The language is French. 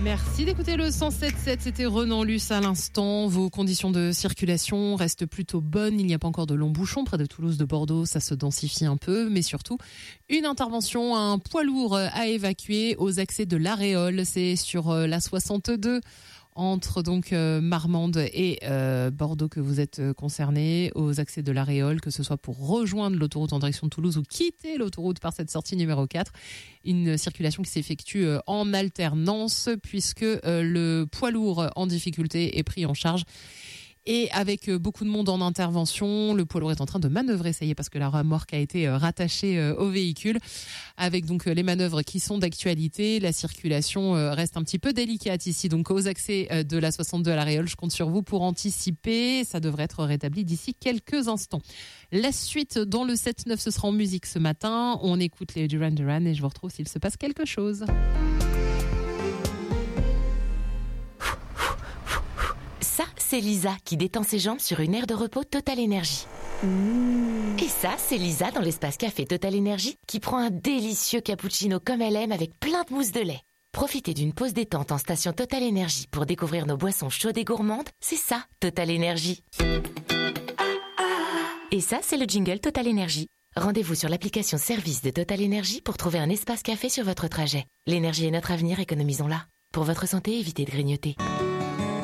Merci d'écouter le 107.7, c'était Renan Luce à l'instant. Vos conditions de circulation restent plutôt bonnes, il n'y a pas encore de longs bouchons près de Toulouse, de Bordeaux, ça se densifie un peu, mais surtout une intervention, un poids lourd à évacuer aux accès de l'Aréole, c'est sur la 62 entre donc Marmande et Bordeaux que vous êtes concernés, aux accès de l'Aréole, que ce soit pour rejoindre l'autoroute en direction de Toulouse ou quitter l'autoroute par cette sortie numéro 4. Une circulation qui s'effectue en alternance puisque le poids lourd en difficulté est pris en charge. Et avec beaucoup de monde en intervention, le poids lourd est en train de manœuvrer, ça y est, parce que la remorque a été rattachée au véhicule. Avec donc les manœuvres qui sont d'actualité, la circulation reste un petit peu délicate ici. Donc aux accès de la 62 à l'Aréole, je compte sur vous pour anticiper. Ça devrait être rétabli d'ici quelques instants. La suite dans le 7-9, ce sera en musique ce matin. On écoute les Duran Duran et je vous retrouve s'il se passe quelque chose. Ça, c'est Lisa qui détend ses jambes sur une aire de repos Total Energy. Et ça, c'est Lisa dans l'espace café Total Energy qui prend un délicieux cappuccino comme elle aime avec plein de mousse de lait. Profitez d'une pause détente en station Total Energy pour découvrir nos boissons chaudes et gourmandes. C'est ça, Total Energy. Et ça, c'est le jingle Total Energy. Rendez-vous sur l'application service de Total Energy pour trouver un espace café sur votre trajet. L'énergie est notre avenir, économisons-la. Pour votre santé, évitez de grignoter.